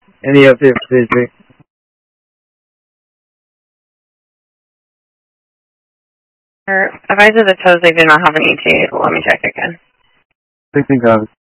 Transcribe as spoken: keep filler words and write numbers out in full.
Any update for stage three? Advisor the toes, they do not have an E T A. Let me check again. sixteen copies.